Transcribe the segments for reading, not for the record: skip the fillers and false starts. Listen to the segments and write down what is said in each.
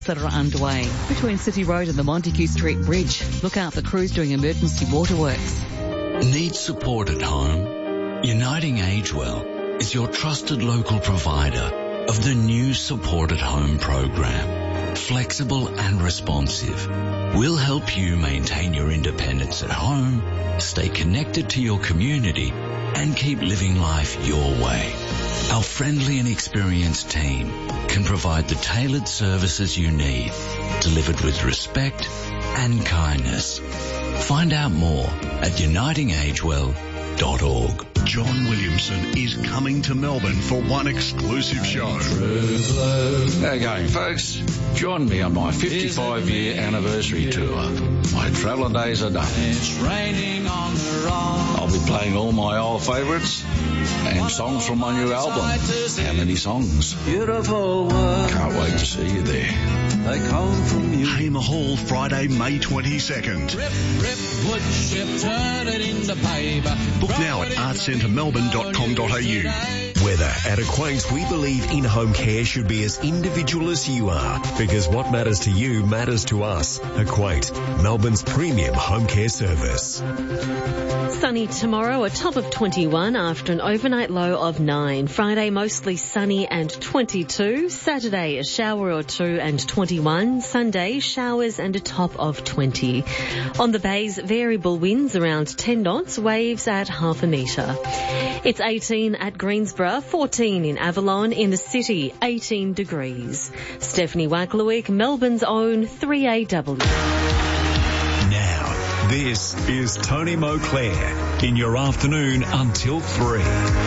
that are underway between City Road and the Montague Street Bridge. Look out for crews doing emergency waterworks. Need support at home? Uniting Agewell is your trusted local provider of the new Support at Home program. Flexible and responsive. We'll help you maintain your independence at home, stay connected to your community, and keep living life your way. Our friendly and experienced team can provide the tailored services you need, delivered with respect and kindness. Find out more at unitingagewell.org. John Williamson is coming to Melbourne for one exclusive show. How you going, folks? Join me on my 55-year anniversary tour. My travelling days are done. It's raining on the rock. I'll be playing all my old favourites and songs from my new album. How many songs? Beautiful world. Can't wait to see you there. They come from you. Hamer Hall, Friday, May 22nd. Rip, rip, wood chip, turn it into paper. Book now at artcentermelbourne.com.au. Weather. At Acquaint, we believe in-home care should be as individual as you are, because what matters to you matters to us. Acquaint, Melbourne's premium home care service. Sunny tomorrow, a top of 21 after an overnight low of 9. Friday, mostly sunny and 22. Saturday, a shower or two and 21. Sunday, showers and a top of 20. On the bays, variable winds around 10 knots, waves at half a metre. It's 18 at Greensborough, 14 in Avalon, in the city, 18 degrees. Stephanie Wacklewick, Melbourne's own 3AW. Now, this is Tony Moclair in your afternoon until 3.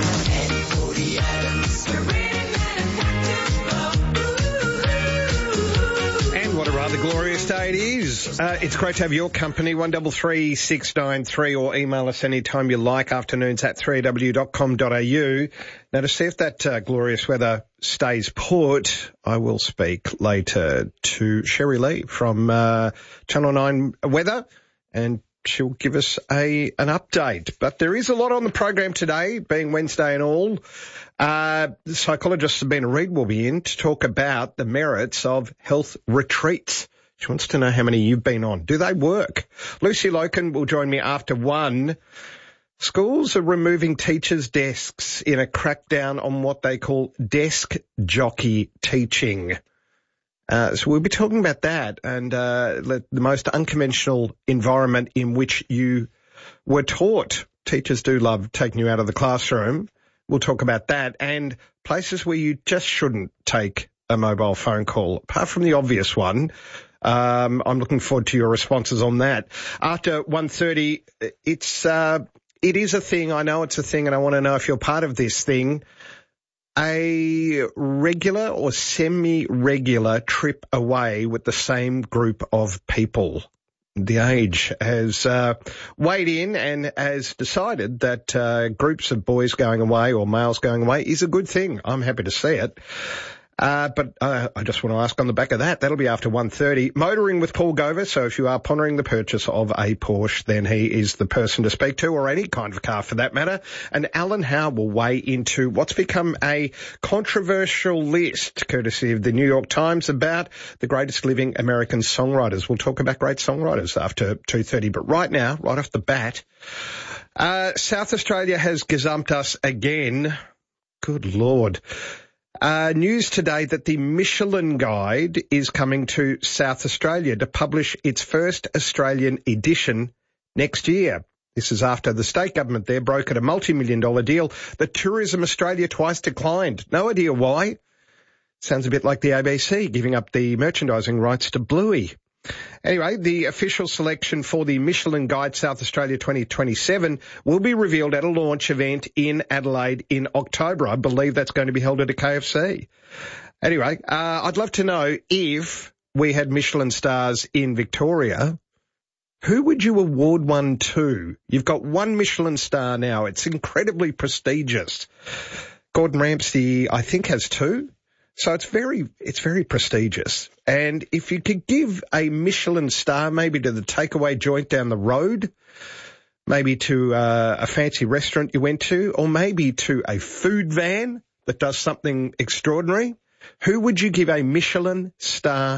And what a rather glorious day it is. It's great to have your company, 133693, or email us anytime you like, afternoons at 3aw.com.au. Now, to see if that glorious weather stays put, I will speak later to Sherry Lee from Channel 9 Weather, and she'll give us an update. But there is a lot on the program today, being Wednesday and all. The psychologist Sabina Reid will be in to talk about the merits of health retreats. She wants to know how many you've been on. Do they work? Lucy Loken will join me after 1. Schools are removing teachers' desks in a crackdown on what they call desk jockey teaching. So we'll be talking about that and the most unconventional environment in which you were taught. Teachers do love taking you out of the classroom. We'll talk about that, and places where you just shouldn't take a mobile phone call, apart from the obvious one. I'm looking forward to your responses on that. After 1:30, it is a thing. I know it's a thing, and I want to know if you're part of this thing. A regular or semi-regular trip away with the same group of people. The Age has weighed in and has decided that groups of boys going away or males going away is a good thing. I'm happy to see it. But I just want to ask on the back of that, that'll be after 1:30. Motoring with Paul Gover, so if you are pondering the purchase of a Porsche, then he is the person to speak to, or any kind of car for that matter. And Alan Howe will weigh into what's become a controversial list, courtesy of the New York Times, about the greatest living American songwriters. We'll talk about great songwriters after 2:30. But right now, right off the bat, South Australia has gazumped us again. Good Lord. News today that the Michelin Guide is coming to South Australia to publish its first Australian edition next year. This is after the state government there brokered a multi-million-dollar deal that Tourism Australia twice declined. No idea why. Sounds a bit like the ABC giving up the merchandising rights to Bluey. Anyway, the official selection for the Michelin Guide South Australia 2027 will be revealed at a launch event in Adelaide in October. I believe that's going to be held at a KFC. Anyway, I'd love to know, if we had Michelin stars in Victoria, who would you award one to? You've got one Michelin star now. It's incredibly prestigious. Gordon Ramsay, I think, has 2. So it's very prestigious. And if you could give a Michelin star maybe to the takeaway joint down the road, maybe to a fancy restaurant you went to, or maybe to a food van that does something extraordinary, who would you give a Michelin star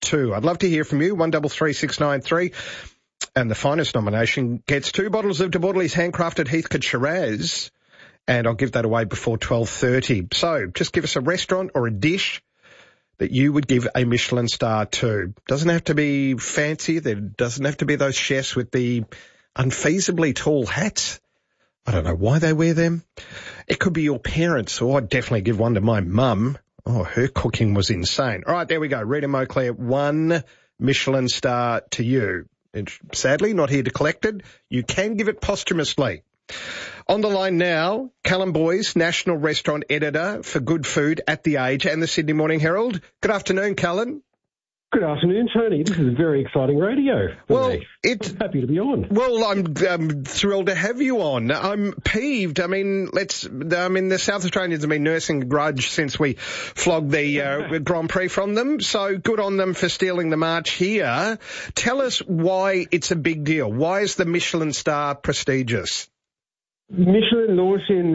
2. I'd love to hear from you, 133693. And the finest nomination gets 2 bottles of De Bordeley's handcrafted Heathcote Shiraz. And I'll give that away before 12:30. So just give us a restaurant or a dish that you would give a Michelin star to. Doesn't have to be fancy. There doesn't have to be those chefs with the unfeasibly tall hats. I don't know why they wear them. It could be your parents. Oh, I'd definitely give one to my mum. Oh, her cooking was insane. All right, there we go. Rita Moclair, 1 Michelin star to you. And sadly, not here to collect it. You can give it posthumously. On the line now, Callum Boyce, National Restaurant Editor for Good Food at The Age and the Sydney Morning Herald. Good afternoon, Callum. Good afternoon, Tony. This is very exciting radio. Well, I'm happy to be on. Well, I'm thrilled to have you on. I'm peeved. I mean, the South Australians have been nursing a grudge since we flogged the Grand Prix from them. So good on them for stealing the march here. Tell us why it's a big deal. Why is the Michelin star prestigious? Michelin launched in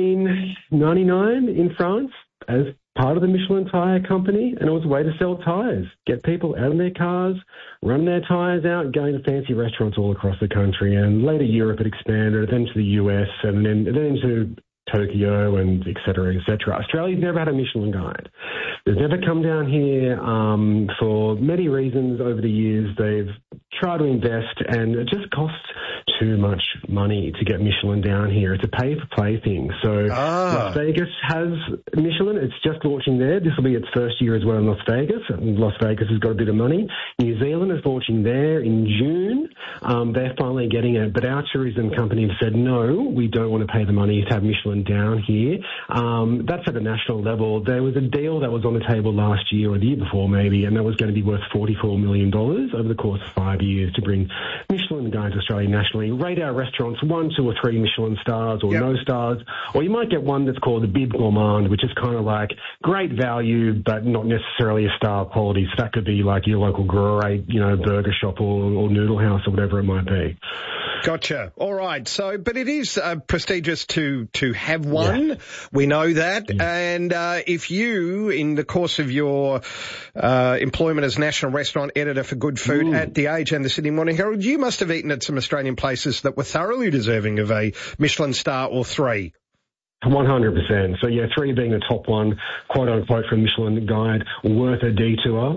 1899 in France as part of the Michelin Tyre Company, and it was a way to sell tyres, get people out of their cars, run their tyres out, going to fancy restaurants all across the country. And later Europe had expanded, then to the US, and then to Tokyo, and et cetera, et cetera. Australia's never had a Michelin guide. They've never come down here for many reasons over the years. They've tried to invest, and it just costs too much money to get Michelin down here. It's a pay-for-play thing. So Las Vegas has Michelin. It's just launching there. This will be its first year as well in Las Vegas. And Las Vegas has got a bit of money. New Zealand is launching there in June. They're finally getting it. But our tourism company have said, no, we don't want to pay the money to have Michelin down here. That's at a national level. There was a deal that was on the table last year or the year before maybe, and that was going to be worth $44 million over the course of 5 years to bring Michelin guides to Australia nationally. Rate our restaurants 1, 2 or 3 Michelin stars or no stars, or you might get one that's called the Bib Gourmand, which is kind of like great value but not necessarily a star quality. So that could be like your local great, burger shop or noodle house or whatever it might be. Gotcha. All right. So, but it is prestigious to have one. Yeah. We know that. Yeah. And if you, in the course of your employment as National Restaurant Editor for Good Food at The Age and the Sydney Morning Herald, you must have eaten at some Australian places that were thoroughly deserving of a Michelin star or 3. 100%. So, 3 being the top one, quote unquote, from Michelin guide, worth a detour,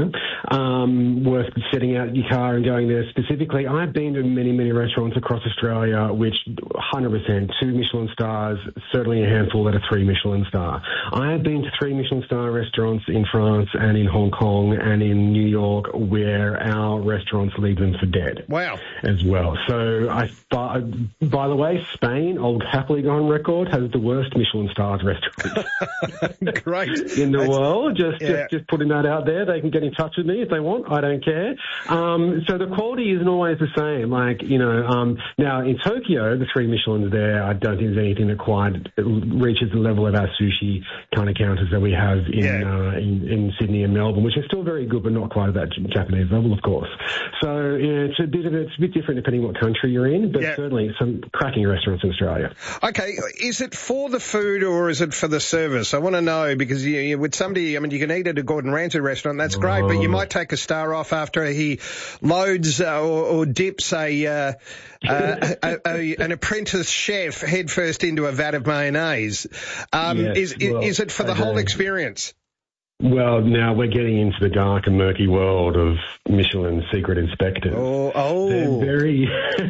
worth setting out your car and going there specifically. I've been to many, many restaurants across Australia, which 100%, 2 Michelin stars, certainly a handful that are 3 Michelin star. I have been to 3 Michelin star restaurants in France and in Hong Kong and in New York where our restaurants leave them for dead. Wow. As well. So, by the way, Spain, I'll happily go on record, has the worst Michelin stars restaurant Great. in the world. Just putting that out there. They can get in touch with me if they want. I don't care. So the quality isn't always the same. Now in Tokyo, the 3 Michelins there, I don't think there's anything that quite reaches the level of our sushi kind of counters that we have in Sydney and Melbourne, which are still very good, but not quite at that Japanese level, of course. So it's a bit different depending what country you're in, but certainly some cracking restaurants in Australia. Okay, is it for the food or is it for the service? I want to know because with somebody, you can eat at a Gordon Ramsay restaurant, that's great, but you might take a star off after he loads or dips an apprentice chef headfirst into a vat of mayonnaise. Is it for the whole experience? Well, now we're getting into the dark and murky world of Michelin secret inspectors. They're very,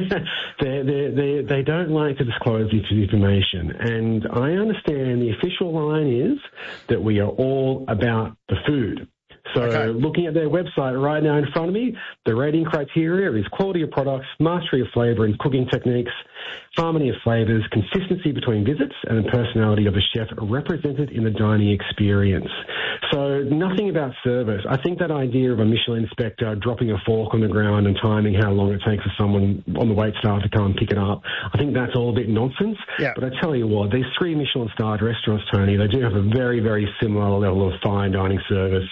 they don't like to disclose this information. And I understand the official line is that we are all about the food. So looking at their website right now in front of me, the rating criteria is quality of products, mastery of flavour and cooking techniques, harmony of flavours, consistency between visits, and the personality of the chef represented in the dining experience. So nothing about service. I think that idea of a Michelin inspector dropping a fork on the ground and timing how long it takes for someone on the wait staff to come and pick it up, I think that's all a bit nonsense. Yeah. But I tell you what, these 3 Michelin-starred restaurants, Tony, they do have a very, very similar level of fine dining service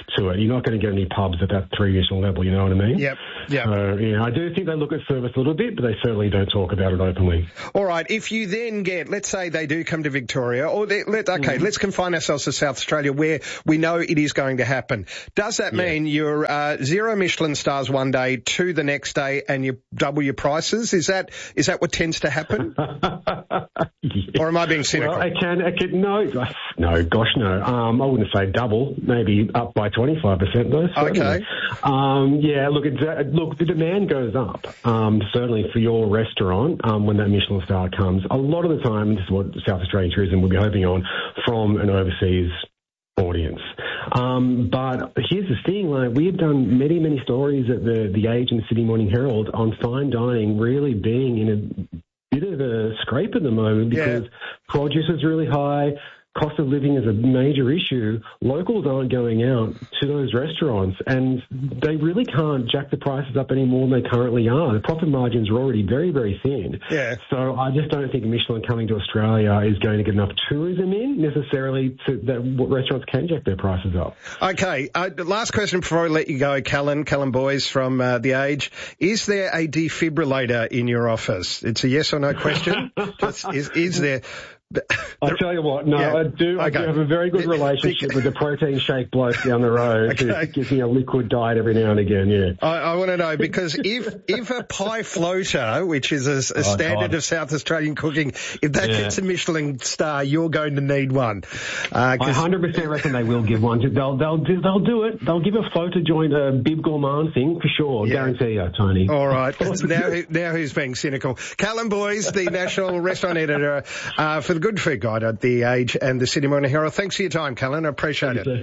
to it. You're not going to get any pubs at that 3 Michelin level, you know what I mean? Yep. So, I do think they look at service a little bit, but they certainly don't talk about it openly. All right, if you then get, let's say they do come to Victoria, or let's confine ourselves to South Australia where we know it is going to happen. Does that mean you're 0 Michelin stars one day, 2 the next day, and you double your prices? Is that what tends to happen? Or am I being cynical? Well, it can, no, gosh, no. I wouldn't say double, maybe up by 25% though. Certainly. Okay. Look, the demand goes up, certainly for your restaurant, when that Michelin star comes. A lot of the time, this is what South Australian Tourism will be hoping on, from an overseas audience. But here's the thing, we have done many, many stories at the Age and the Sydney Morning Herald on fine dining really being in a bit of a scrape at the moment because produce is really high. Cost of living is a major issue. Locals aren't going out to those restaurants, and they really can't jack the prices up any more than they currently are. The profit margins are already very, very thin. Yeah. So I just don't think Michelin coming to Australia is going to get enough tourism in necessarily that restaurants can jack their prices up. Okay. Last question before I let you go, Callan Boys from The Age. Is there a defibrillator in your office? It's a yes or no question. Is there? I'll tell you what, I do have a very good relationship with the protein shake bloke down the road who gives me a liquid diet every now and again, I want to know, because if a pie floater, which is a standard of South Australian cooking, if that gets a Michelin star, you're going to need one. I 100% reckon they will give one. They'll do it. They'll give a floater joint a Bib Gourmand thing for sure. Yeah. Guarantee you, Tony. All right. now who's being cynical? Callan Boys, the National Restaurant Editor for the Good Food Guide at The Age and the Sydney Morning Herald. Thanks for your time, Callan. I appreciate it.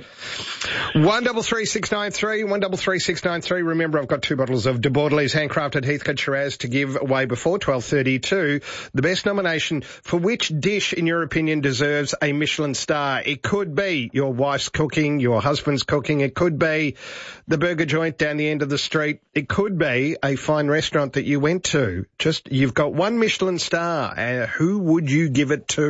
133693, 133693. Remember, I've got 2 bottles of De Bordelais handcrafted Heathcote Shiraz to give away before 12:32. The best nomination for which dish, in your opinion, deserves a Michelin star. It could be your wife's cooking, your husband's cooking. It could be the burger joint down the end of the street. It could be a fine restaurant that you went to. You've got 1 Michelin star. Who would you give it to?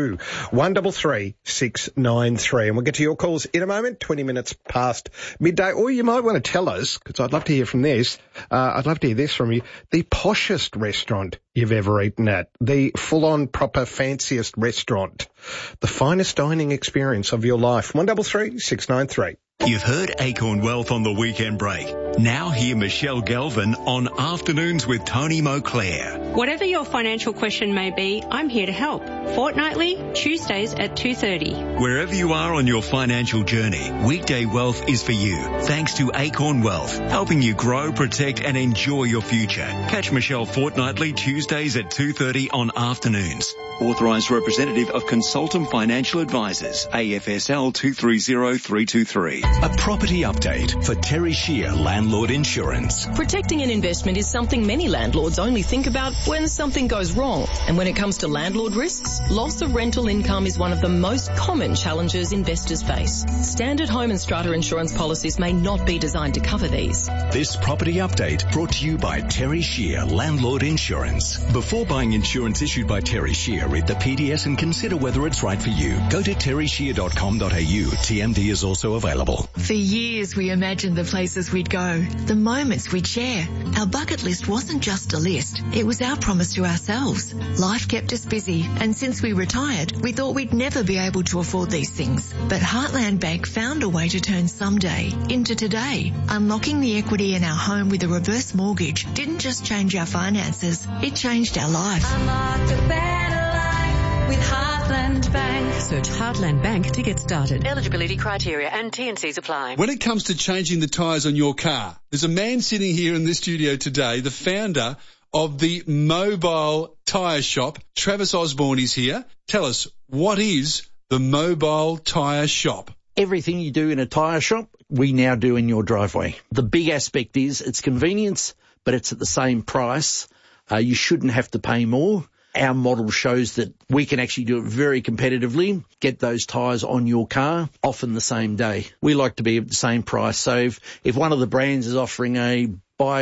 133693. And we'll get to your calls in a moment, 20 minutes past midday. Or you might want to tell us, because I'd love to hear from this. I'd love to hear this from you. The poshest restaurant you've ever eaten at. The full-on proper fanciest restaurant. The finest dining experience of your life. 133693. You've heard Acorn Wealth on the weekend break. Now hear Michelle Galvin on Afternoons with Tony Moclair. Whatever your financial question may be, I'm here to help. Fortnightly, Tuesdays at 2:30. Wherever you are on your financial journey, Weekday Wealth is for you. Thanks to Acorn Wealth, helping you grow, protect and enjoy your future. Catch Michelle fortnightly Tuesdays at 2:30 on Afternoons. Authorised representative of Consultum Financial Advisors, AFSL 230323. A property update for Terry Shear Landlord Insurance. Protecting an investment is something many landlords only think about when something goes wrong. And when it comes to landlord risks, loss of rental income is one of the most common challenges investors face. Standard home and strata insurance policies may not be designed to cover these. This property update brought to you by Terry Shear Landlord Insurance. Before buying insurance issued by Terry Shear, read the PDS and consider whether it's right for you. Go to terryshear.com.au. TMD is also available. For years we imagined the places we'd go, the moments we'd share. Our bucket list wasn't just a list, it was our promise to ourselves. Life kept us busy, and since we retired, we thought we'd never be able to afford these things. But Heartland Bank found a way to turn someday into today. Unlocking the equity in our home with a reverse mortgage didn't just change our finances, it changed our life. Unlocked a better life with Heartland Bank. Search Heartland Bank to get started. Eligibility criteria and T&Cs apply. When it comes to changing the tyres on your car, there's a man sitting here in this studio today, the founder of the Mobile Tyre Shop. Travis Osborne is here. Tell us, what is the Mobile Tyre Shop? Everything you do in a tyre shop, we now do in your driveway. The big aspect is it's convenience, but it's at the same price. You shouldn't have to pay more. Our model shows that we can actually do it very competitively, get those tyres on your car, often the same day. We like to be at the same price. So if one of the brands is offering a buy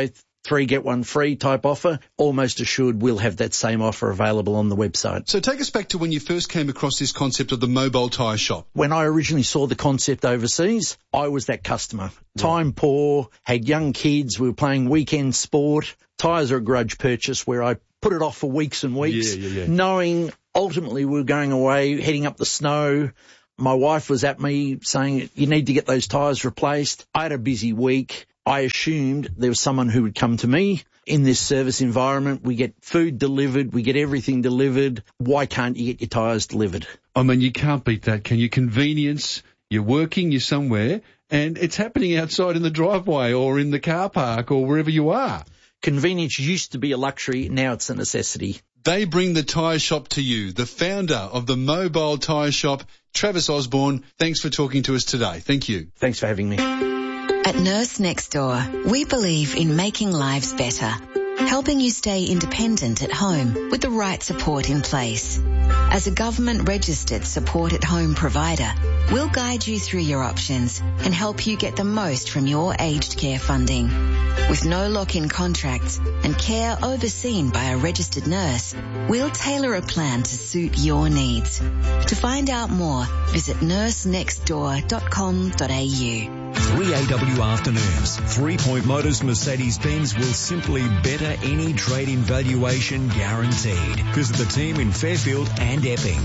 3 get 1 free type offer, almost assured we'll have that same offer available on the website. So take us back to when you first came across this concept of the mobile tyre shop. When I originally saw the concept overseas, I was that customer. Time poor, had young kids, we were playing weekend sport. Tyres are a grudge purchase where I put it off for weeks and weeks, knowing ultimately we were going away, heading up the snow. My wife was at me saying, you need to get those tyres replaced. I had a busy week. I assumed there was someone who would come to me. In this service environment, we get food delivered, we get everything delivered. Why can't you get your tyres delivered? I mean, you can't beat that, can you? Convenience, you're working, you're somewhere, and it's happening outside in the driveway or in the car park or wherever you are. Convenience used to be a luxury, now it's a necessity. They bring the tyre shop to you. The founder of the mobile tyre shop, Travis Osborne, thanks for talking to us today. Thank you. Thanks for having me. At Nurse Next Door, we believe in making lives better, helping you stay independent at home with the right support in place. As a government-registered support-at-home provider, we'll guide you through your options and help you get the most from your aged care funding. With no lock-in contracts and care overseen by a registered nurse, we'll tailor a plan to suit your needs. To find out more, visit nursenextdoor.com.au. 3AW Afternoons. 3 Point Motors Mercedes-Benz will simply better any trade-in valuation guaranteed. Visit the team in Fairfield and Epping.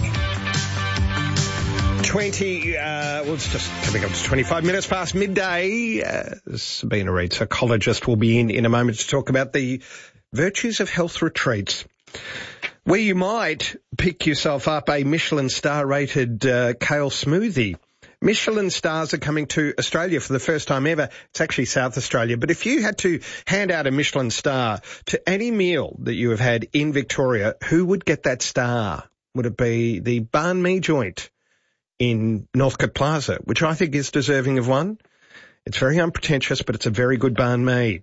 It's just coming up to 25 minutes past midday. Sabina Reid, psychologist, will be in a moment to talk about the virtues of health retreats, where you might pick yourself up a Michelin star-rated kale smoothie. Michelin stars are coming to Australia for the first time ever. It's actually South Australia. But if you had to hand out a Michelin star to any meal that you have had in Victoria, who would get that star? Would it be the banh mi joint in Northcote Plaza, which I think is deserving of one? It's very unpretentious, but it's a very good banh mi.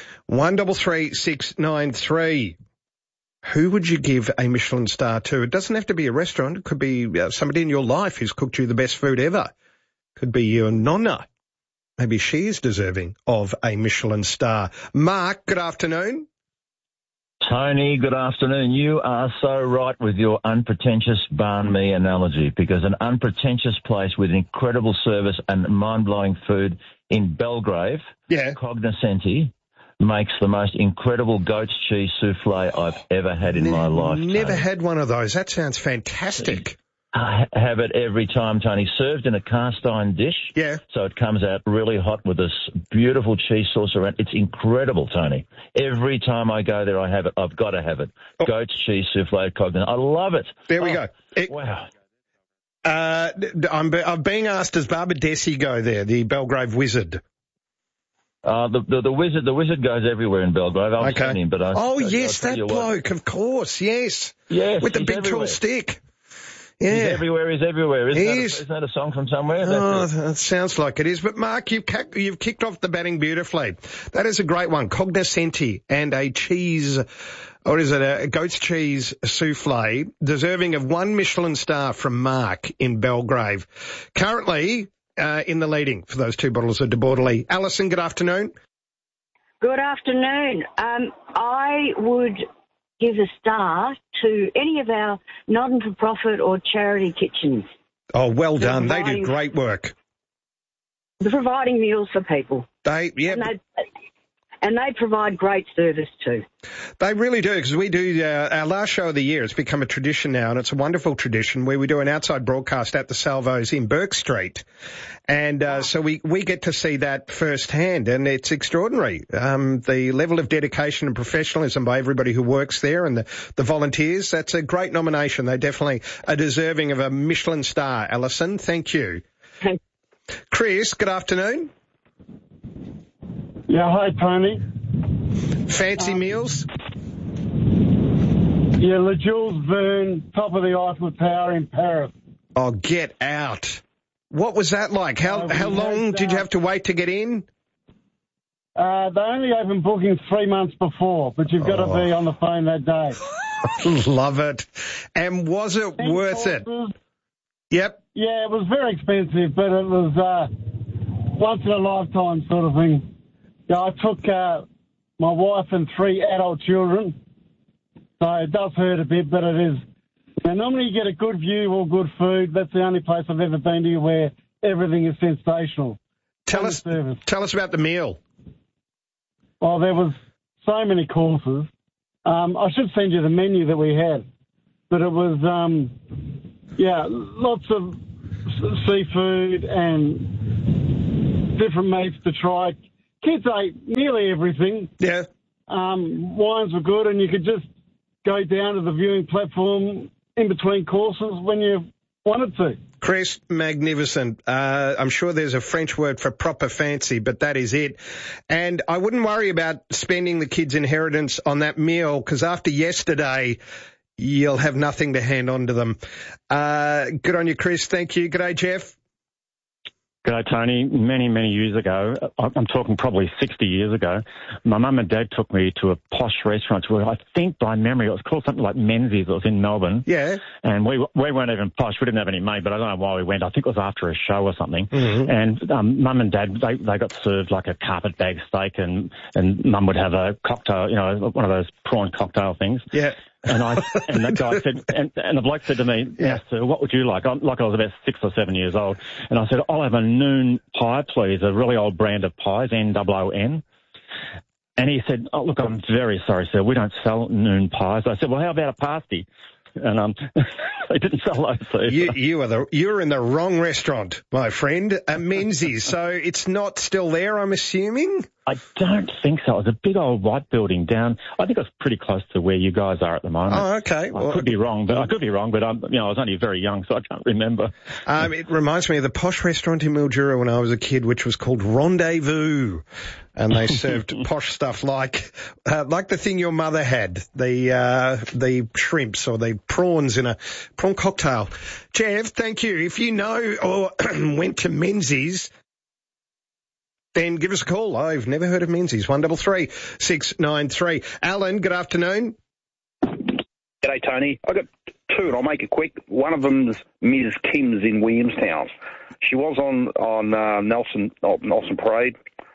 133693. Who would you give a Michelin star to? It doesn't have to be a restaurant. It could be somebody in your life who's cooked you the best food ever. Could be your nonna. Maybe she is deserving of a Michelin star. Mark, good afternoon. Tony, good afternoon. You are so right with your unpretentious banh mi analogy, because an unpretentious place with incredible service and mind-blowing food in Belgrave, Cognoscenti, makes the most incredible goat's cheese souffle I've ever had in my life. Never had one of those. That sounds fantastic. I have it every time, Tony. Served in a cast iron dish. Yeah. So it comes out really hot with this beautiful cheese sauce around. It's incredible, Tony. Every time I go there, I have it. I've got to have it. Goat's cheese souffle Cognoscenti. I love it. There we go. Wow. I'm being asked, does Barbara Desi go there, the Belgrave Wizard? The wizard goes everywhere in Belgrave. I've seen him, but yes, that bloke, of course, yes. Yes, with the big tall stick. Yeah. He's everywhere, Isn't that a song from somewhere? That sounds like it is. But Mark, you've kicked off the batting beautifully. That is a great one. Cognoscenti and a cheese, or is it a goat's cheese souffle, deserving of one Michelin star from Mark in Belgrave. Currently, in the leading for those 2 bottles of De Bordelais. Alison, good afternoon. Good afternoon. I would give a star to any of our not-for-profit or charity kitchens. Oh, well done. They do great work. They're providing meals for people. And they provide great service too. They really do, because we do our last show of the year. It's become a tradition now, and it's a wonderful tradition where we do an outside broadcast at the Salvos in Burke Street. And so we get to see that firsthand, and it's extraordinary. The level of dedication and professionalism by everybody who works there and the volunteers, that's a great nomination. They definitely are deserving of a Michelin star, Alison. Thank you. Chris, good afternoon. Yeah, hi, Tony. Fancy meals? Yeah, Le Jules Verne, top of the Eiffel Tower in Paris. Oh, get out. What was that like? How long did you have to wait to get in? They only open bookings 3 months before, but you've got to be on the phone that day. Love it. And was it worth it? Yep. Yeah, it was very expensive, but it was once in a lifetime sort of thing. Yeah, I took my wife and 3 adult children. So it does hurt a bit, but it is. Now, normally you get a good view or good food. That's the only place I've ever been to where everything is sensational. Tell us about the meal. Oh, there was so many courses. I should send you the menu that we had. But it was, lots of seafood and different meats to try. Kids ate nearly everything. Yeah. Wines were good, and you could just go down to the viewing platform in between courses when you wanted to. Chris, magnificent. I'm sure there's a French word for proper fancy, but that is it. And I wouldn't worry about spending the kids' inheritance on that meal, because after yesterday, you'll have nothing to hand on to them. Good on you, Chris. Thank you. G'day, Jeff. G'day, Tony. Many, many years ago, I'm talking probably 60 years ago, my mum and dad took me to a posh restaurant where I think by memory it was called something like Menzies. It was in Melbourne. Yeah. And we weren't even posh. We didn't have any money, but I don't know why we went. I think it was after a show or something. Mm-hmm. And mum and dad, they got served like a carpetbag steak, and mum would have a cocktail, one of those prawn cocktail things. Yeah. And that guy said, and the bloke said to me, "Yes, sir, what would you like?" Like I was about 6 or 7 years old. And I said, "I'll have a noon pie, please, a really old brand of pies, NOON." And he said, "Oh, look, I'm very sorry, sir, we don't sell noon pies." I said, "Well, how about a pasty?" And they didn't sell those. So. You're in the wrong restaurant, my friend. Menzies. So it's not still there, I'm assuming? I don't think so. It was a big old white building down. I think it was pretty close to where you guys are at the moment. Oh, okay. I could be wrong, but I was only very young, so I can't remember. It reminds me of the posh restaurant in Mildura when I was a kid, which was called Rendezvous. And they served posh stuff like the thing your mother had, the shrimps or the prawns in a prawn cocktail. Jeff, thank you. If you know or went to Menzies, then give us a call. I've never heard of Menzies. 133 693. Alan, good afternoon. G'day, Tony. I got two, and I'll make it quick. One of them's Ms. Kim's in Williamstown. She was on Nelson Parade,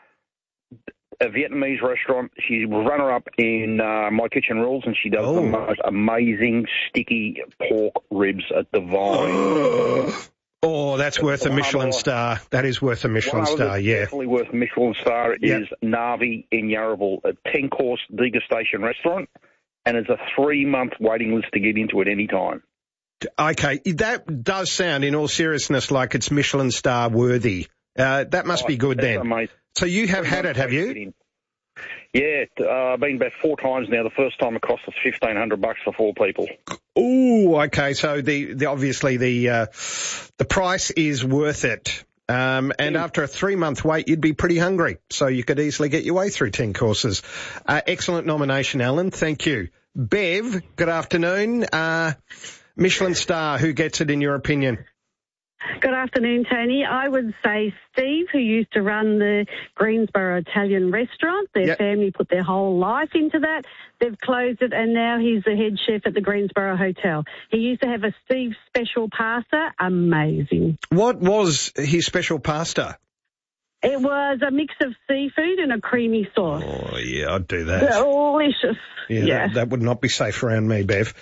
a Vietnamese restaurant. She's runner-up in My Kitchen Rules, and she does the most amazing sticky pork ribs at Divine. Oh, that's worth a Michelin star. That is worth a Michelin star, yeah. Definitely worth a Michelin star. It is Navi in Yarraville, a 10-course degustation restaurant, and it's a 3-month waiting list to get into at any time. Okay, that does sound, in all seriousness, like it's Michelin star worthy. That must be good then. Amazing. So you have had it, have you? Yeah, I've been about 4 times now. The first time it cost us $1,500 for 4 people. Oh, okay. So obviously the price is worth it. And after a 3-month wait, you'd be pretty hungry. So you could easily get your way through 10 courses. Excellent nomination, Alan. Thank you. Bev, good afternoon. Michelin star, who gets it in your opinion? Good afternoon, Tony. I would say Steve, who used to run the Greensboro Italian restaurant. Their family put their whole life into that. They've closed it, and now he's the head chef at the Greensboro Hotel. He used to have a Steve special pasta. Amazing. What was his special pasta? It was a mix of seafood and a creamy sauce. Oh, yeah, I'd do that. Delicious. Yeah. That would not be safe around me, Bev.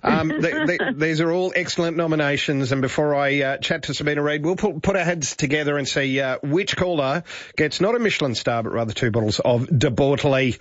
These are all excellent nominations, and before I chat to Sabina Reid, we'll put our heads together and see which caller gets not a Michelin star, but rather 2 bottles of De Bortoli.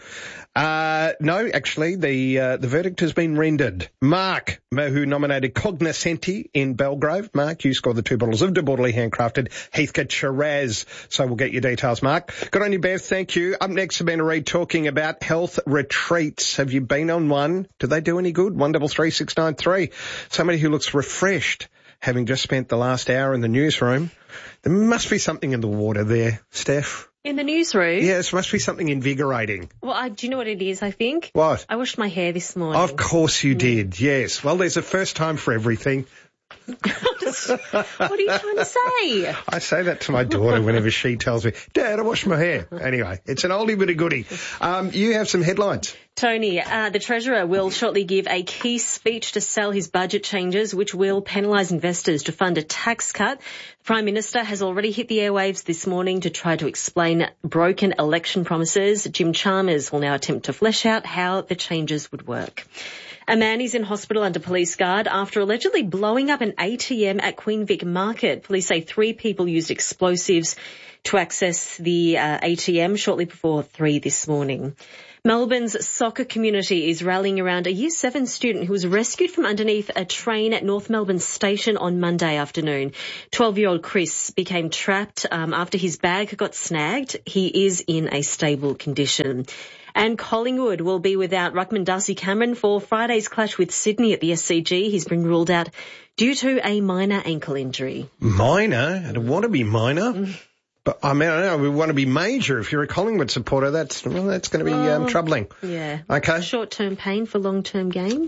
No, actually, the verdict has been rendered. Mark, who nominated Cognoscenti in Belgrave. Mark, you scored the 2 bottles of De Bortoli handcrafted Heathcote Shiraz. So we'll get your details, Mark. Good on you, Bev. Thank you. Up next, Sabina Reid talking about health retreats. Have you been on one? Do they do any good? 133 693. Somebody who looks refreshed, having just spent the last hour in the newsroom. There must be something in the water there, Steph. In the newsroom? Yes, must be something invigorating. Well, do you know what it is, I think? What? I washed my hair this morning. Of course you did, yes. Well, there's a first time for everything. What are you trying to say? I say that to my daughter whenever she tells me, Dad, I washed my hair. Anyway, it's an oldie but a goodie. You have some headlines. Tony, the Treasurer will shortly give a key speech to sell his budget changes, which will penalise investors to fund a tax cut. The Prime Minister has already hit the airwaves this morning to try to explain broken election promises. Jim Chalmers will now attempt to flesh out how the changes would work. A man is in hospital under police guard after allegedly blowing up an ATM at Queen Vic Market. Police say 3 people used explosives to access the ATM shortly before 3 this morning. Melbourne's soccer community is rallying around a Year 7 student who was rescued from underneath a train at North Melbourne Station on Monday afternoon. 12-year-old Chris became trapped after his bag got snagged. He is in a stable condition. And Collingwood will be without ruckman Darcy Cameron for Friday's clash with Sydney at the SCG. He's been ruled out due to a minor ankle injury. Minor? I don't want to be minor. But, I mean, I don't know, we want to be major. If you're a Collingwood supporter, that's going to be troubling. Yeah. Okay. Short-term pain for long-term gain.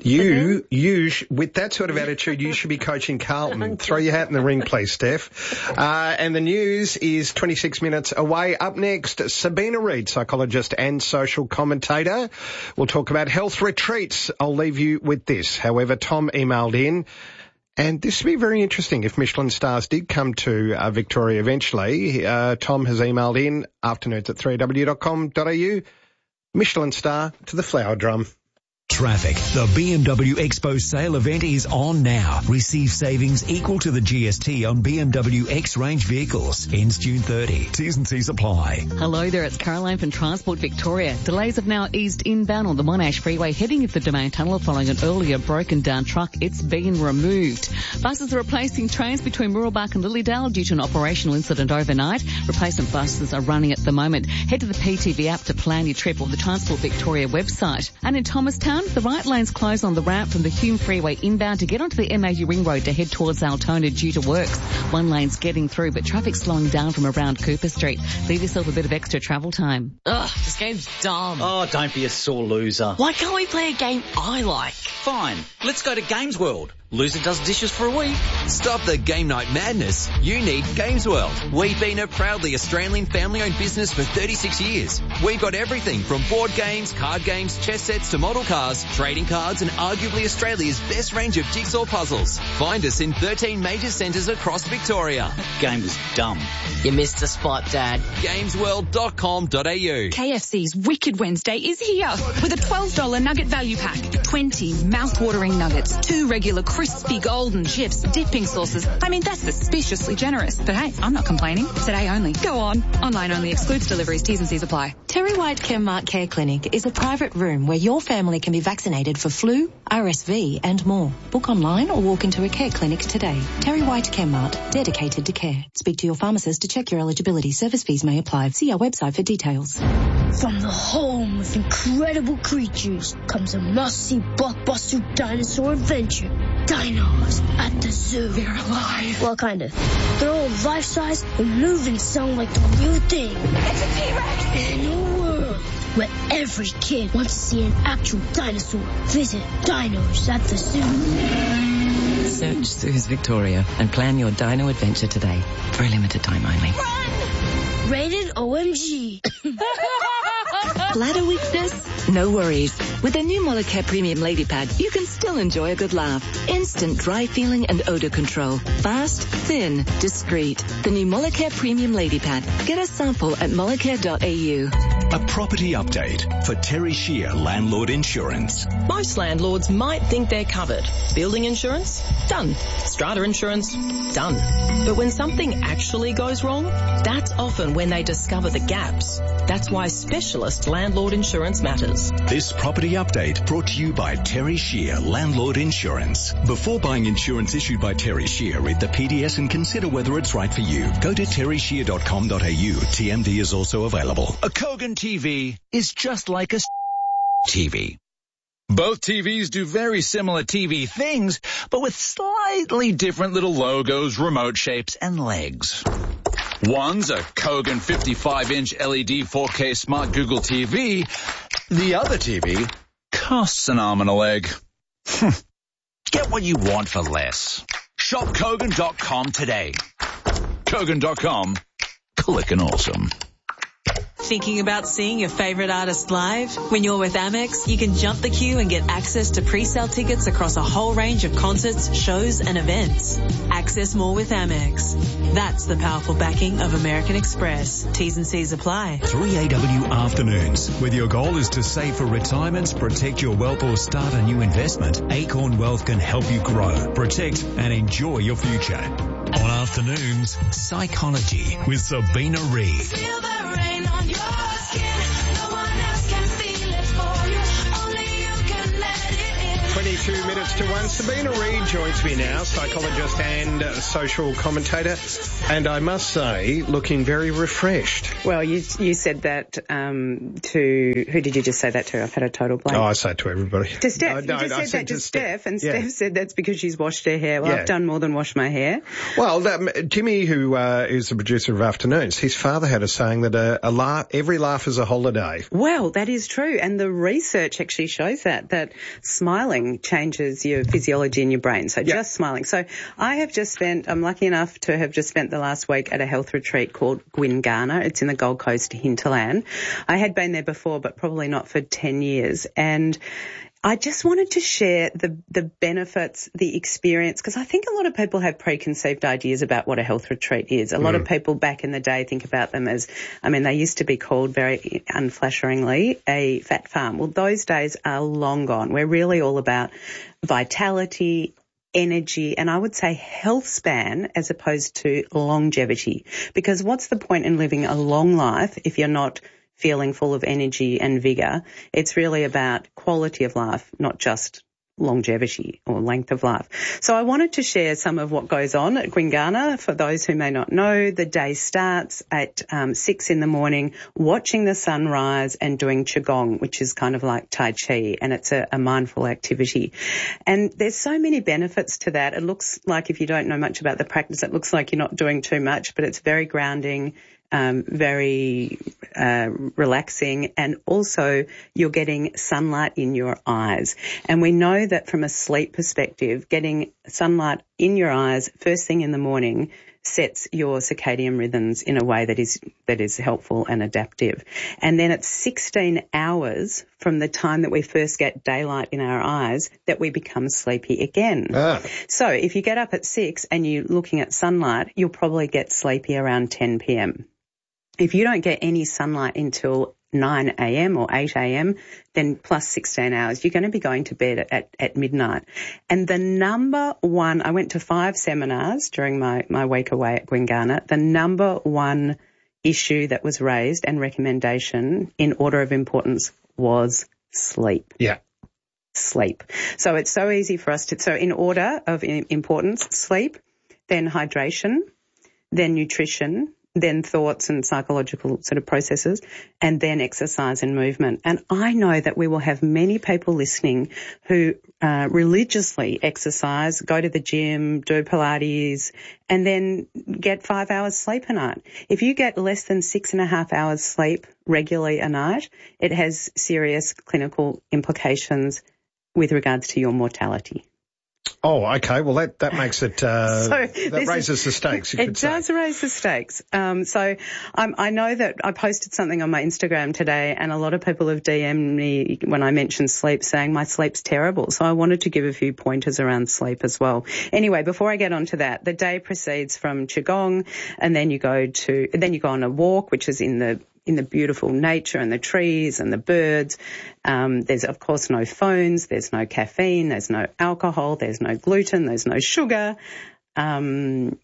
With that sort of attitude, you should be coaching Carlton. Throw your hat in the ring, please, Steph. And the news is 26 minutes away. Up next, Sabina Reid, psychologist and social commentator. We'll talk about health retreats. I'll leave you with this. However, Tom emailed in. And this would be very interesting if Michelin stars did come to Victoria eventually. Tom has emailed in, afternoons@3w.com.au, Michelin star to the flower drum. Traffic. The BMW Expo sale event is on now. Receive savings equal to the GST on BMW X range vehicles. Ends June 30. T's and C's apply. Hello there, it's Caroline from Transport Victoria. Delays have now eased inbound on the Monash Freeway heading into the Domain Tunnel following an earlier broken down truck. It's been removed. Buses are replacing trains between Mooroolbark and Lilydale due to an operational incident overnight. Replacement buses are running at the moment. Head to the PTV app to plan your trip or the Transport Victoria website. And in Thomastown, the right lane's closed on the ramp from the Hume Freeway inbound to get onto the MAU Ring Road to head towards Altona due to works. One lane's getting through, but traffic's slowing down from around Cooper Street. Leave yourself a bit of extra travel time. Ugh, this game's dumb. Oh, don't be a sore loser. Why can't we play a game I like? Fine, let's go to Games World. Loser does dishes for a week. Stop the game night madness. You need Games World. We've been a proudly Australian family-owned business for 36 years. We've got everything from board games, card games, chess sets to model cars, trading cards and arguably Australia's best range of jigsaw puzzles. Find us in 13 major centres across Victoria. Game was dumb. You missed a spot, Dad. Gamesworld.com.au. KFC's Wicked Wednesday is here with a $12 nugget value pack. 20 mouth-watering nuggets, 2 regular crispy golden chips, dipping sauces. I mean, that's suspiciously generous. But hey, I'm not complaining. Today only. Go on. Online only. Excludes deliveries. T's and C's apply. Terry White Chemmart Care Clinic is a private room where your family can be vaccinated for flu, RSV and more. Book online or walk into a care clinic today. Terry White Chemmart, dedicated to care. Speak to your pharmacist to check your eligibility. Service fees may apply. See our website for details. From the home of incredible creatures comes a must-see blockbuster dinosaur adventure. Dinos at the zoo. They're alive. Well, kind of. They're all life-size and move and sound like the real thing. It's a T-Rex! In a world where every kid wants to see an actual dinosaur, visit Dinos at the zoo. Search Zoos Victoria and plan your dino adventure today. For a limited time only. Run! Rated OMG. Bladder weakness? No worries. With the new Molicare Premium Lady Pad, you can still enjoy a good laugh. Instant dry feeling and odor control. Fast, thin, discreet. The new Molicare Premium Lady Pad. Get a sample at molicare.au. A property update for Terry Shear Landlord Insurance. Most landlords might think they're covered. Building insurance? Done. Strata insurance? Done. But when something actually goes wrong, that's often when they discover the gaps. That's why specialist landlord insurance matters. This property update brought to you by Terry Shear Landlord Insurance. Before buying insurance issued by Terry Shear, read the PDS and consider whether it's right for you. Go to terryshear.com.au. TMD is also available. A Kogan TV is just like a TV. Both TVs do very similar TV things, but with slightly different little logos, remote shapes, and legs. One's a Kogan 55-inch LED 4K Smart Google TV. The other TV costs an arm and a leg. Get what you want for less. Shop Kogan.com today. Kogan.com. Clickin' awesome. Thinking about seeing your favourite artist live? When you're with Amex, you can jump the queue and get access to pre-sale tickets across a whole range of concerts, shows and events. Access more with Amex. That's the powerful backing of American Express. T's and C's apply. 3AW Afternoons. Whether your goal is to save for retirement, protect your wealth or start a new investment, Acorn Wealth can help you grow, protect and enjoy your future. On Afternoons, Psychology with Sabina Reid. Feel the rain on your skin. No one else can feel it for you. Only you can let it in. 22 minutes to 1. Sabina Reid joins me now, psychologist and social commentator. And I must say, looking very refreshed. Well, you said that to... Who did you just say that to? I've had a total blank. Oh, I say it to everybody. To Steph. No, you just said that to Steph, and Steph said that's because she's washed her hair. Well, Yeah. I've done more than wash my hair. Well, Jimmy, who is the producer of Afternoons, his father had a saying that every laugh is a holiday. Well, that is true, and the research actually shows that smiling changes your physiology in your brain. So just smiling. So I'm lucky enough to have just spent the last week at a health retreat called Gwingana. It's in the Gold Coast hinterland. I had been there before, but probably not for 10 years. And I just wanted to share the benefits, the experience, because I think a lot of people have preconceived ideas about what a health retreat is. A lot of people back in the day think about them as, they used to be called very unflatteringly a fat farm. Well, those days are long gone. We're really all about vitality, energy, and I would say health span as opposed to longevity. Because what's the point in living a long life if you're not feeling full of energy and vigour? It's really about quality of life, not just longevity or length of life. So I wanted to share some of what goes on at Gwingana. For those who may not know, the day starts at 6 in the morning, watching the sunrise and doing Qigong, which is kind of like Tai Chi, and it's a mindful activity. And there's so many benefits to that. It looks like, if you don't know much about the practice, it looks like you're not doing too much, but it's very grounding, very relaxing, and also you're getting sunlight in your eyes. And we know that from a sleep perspective, getting sunlight in your eyes first thing in the morning sets your circadian rhythms in a way that is helpful and adaptive. And then it's 16 hours from the time that we first get daylight in our eyes that we become sleepy again. So if you get up at 6 and you're looking at sunlight, you'll probably get sleepy around 10 p.m. If you don't get any sunlight until 9 a.m. or 8 a.m., then plus 16 hours, you're going to be going to bed at midnight. And the number one, I went to 5 seminars during my week away at Gwingana. The number one issue that was raised and recommendation in order of importance was sleep. Yeah. Sleep. So it's so easy for us so in order of importance, sleep, then hydration, then nutrition, then thoughts and psychological sort of processes, and then exercise and movement. And I know that we will have many people listening who religiously exercise, go to the gym, do Pilates, and then get 5 hours sleep a night. If you get less than 6.5 hours sleep regularly a night, it has serious clinical implications with regards to your mortality. Oh, okay. Well, that makes it, that raises the stakes, you could say. It does raise the stakes. So I know that I posted something on my Instagram today, and a lot of people have DM'd me when I mentioned sleep saying my sleep's terrible. So I wanted to give a few pointers around sleep as well. Anyway, before I get onto that, the day proceeds from Qigong, and then you go on a walk, which is in the beautiful nature and the trees and the birds. There's, of course, no phones, there's no caffeine, there's no alcohol, there's no gluten, there's no sugar, no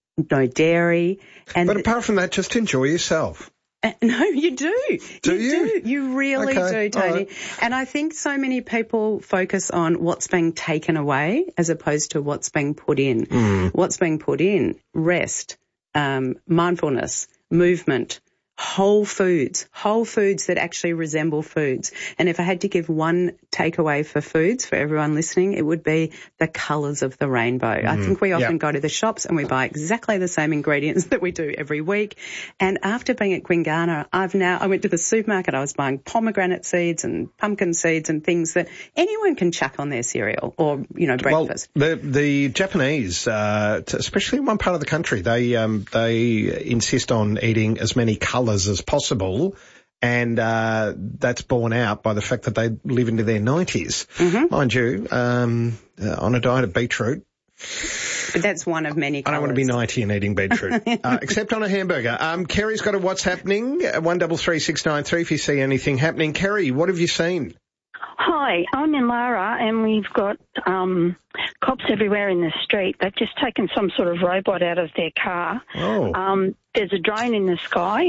dairy. But apart from that, just enjoy yourself. No, you do. Do you? You really do, Tony. Right. And I think so many people focus on what's being taken away as opposed to what's being put in. What's being put in, rest, mindfulness, movement, whole foods that actually resemble foods. And if I had to give one takeaway for foods for everyone listening, it would be the colours of the rainbow. I think we often go to the shops and we buy exactly the same ingredients that we do every week. And after being at Gwingana, I went to the supermarket, I was buying pomegranate seeds and pumpkin seeds and things that anyone can chuck on their cereal or, breakfast. Well, the Japanese, especially in one part of the country, they insist on eating as many colours as possible, and that's borne out by the fact that they live into their 90s. Mind you, on a diet of beetroot. But that's one of many colours. I don't want to be 90 and eating beetroot, except on a hamburger. Kerry's got a what's happening, 133693 if you see anything happening. Kerry, what have you seen? Hi, I'm in Lara and we've got cops everywhere in the street. They've just taken some sort of robot out of their car. There's a drone in the sky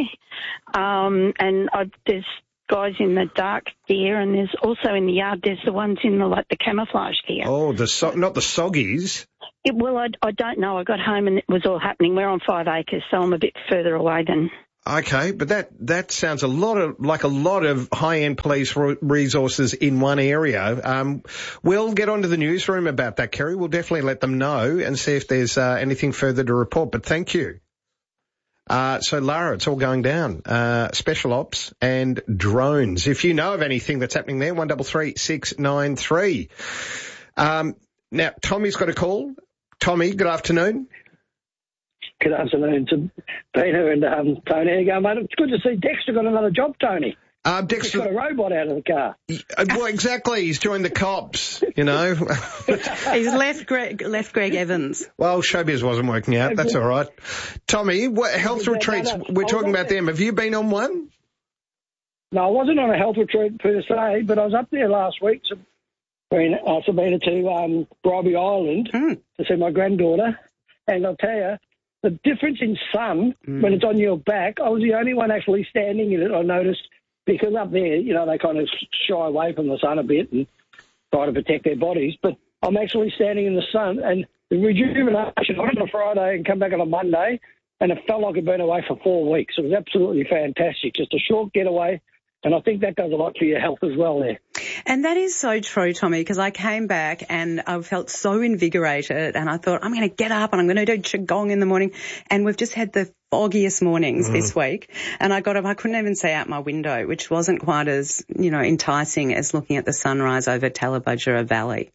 and there's guys in the dark gear and there's also in the yard, there's the ones in the camouflage gear. Oh, not the soggies. I don't know. I got home and it was all happening. We're on 5 acres, so I'm a bit further away than... Okay, but that sounds like a lot of high-end police resources in one area. We'll get onto the newsroom about that, Kerry. We'll definitely let them know and see if there's anything further to report. But thank you. So Lara, it's all going down. Special ops and drones. If you know of anything that's happening there, 133693. Now Tommy's got a call. Tommy, good afternoon. Good afternoon to Peter and Tony. How you going, mate? It's good to see Dexter got another job, Tony. Dexter got a robot out of the car. Well, exactly. He's joined the cops, He's left Greg Evans. Well, showbiz wasn't working out. That's all right. Tommy, what health retreats? We're talking about them. Have you been on one? No, I wasn't on a health retreat per se, but I was up there last week. Sabina to Bribie Island to see my granddaughter, and I'll tell you, the difference in sun when it's on your back, I was the only one actually standing in it, I noticed, because up there, they kind of shy away from the sun a bit and try to protect their bodies. But I'm actually standing in the sun, and the rejuvenation, I went on a Friday and come back on a Monday, and it felt like I'd been away for 4 weeks. It was absolutely fantastic, just a short getaway. And I think that does a lot for your health as well there. And that is so true, Tommy, because I came back and I felt so invigorated and I thought, I'm going to get up and I'm going to do Qigong in the morning. And we've just had the foggiest mornings this week. And I got up, I couldn't even see out my window, which wasn't quite as, enticing as looking at the sunrise over Tallabudgera Valley.